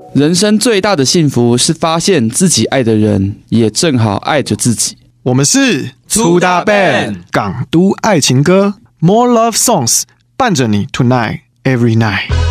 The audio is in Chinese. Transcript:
人生最大的幸福是发现自己爱的人也正好爱着自己。 我们是粗大 band 港都爱情歌 More Love Songs， 伴着你 Tonight Every Night。